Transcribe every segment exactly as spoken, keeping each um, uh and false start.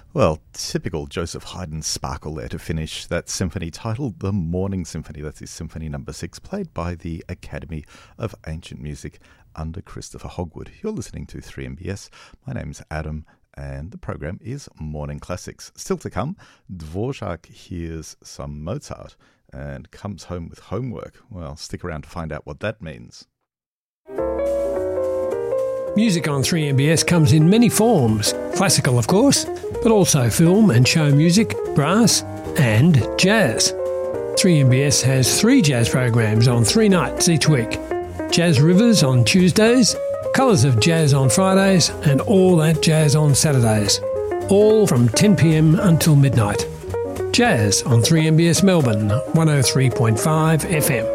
Well, typical Joseph Haydn sparkle there to finish that symphony titled The Morning Symphony. That's his symphony number six, played by the Academy of Ancient Music under Christopher Hogwood. You're listening to three M B S. My name's Adam, and the program is Morning Classics. Still to come, Dvorak hears some Mozart and comes home with homework. Well, stick around to find out what that means. Music on three M B S comes in many forms. Classical, of course, but also film and show music, brass and jazz. three M B S has three jazz programs on three nights each week. Jazz Rivers on Tuesdays, Colours of Jazz on Fridays and All That Jazz on Saturdays. All from ten p.m. until midnight. Jazz on three M B S Melbourne, one oh three point five F M.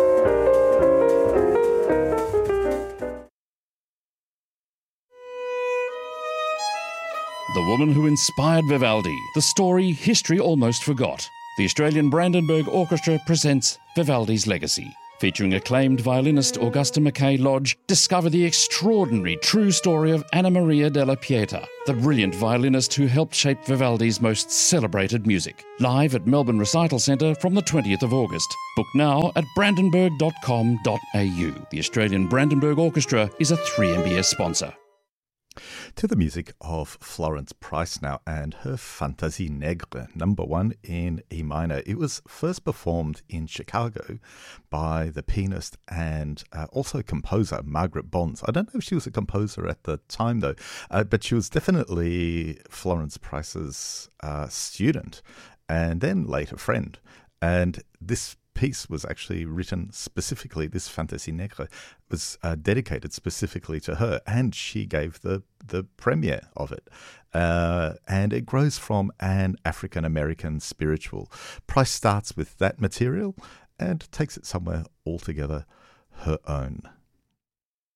The Woman Who Inspired Vivaldi, the story history almost forgot. The Australian Brandenburg Orchestra presents Vivaldi's Legacy. Featuring acclaimed violinist Augusta Mackay Lodge, discover the extraordinary true story of Anna Maria della Pieta, the brilliant violinist who helped shape Vivaldi's most celebrated music. Live at Melbourne Recital Centre from the twentieth of August. Book now at brandenburg dot com dot a u. The Australian Brandenburg Orchestra is a three M B S sponsor. To the music of Florence Price now and her Fantasie Negre, number one in E minor. It was first performed in Chicago by the pianist and uh, also composer Margaret Bonds. I don't know if she was a composer at the time though, uh, but she was definitely Florence Price's uh, student and then later friend. And this piece was actually written specifically, this Fantasie Negre was uh, dedicated specifically to her, and she gave the, the premiere of it. Uh, and it grows from an African-American spiritual. Price starts with that material and takes it somewhere altogether her own.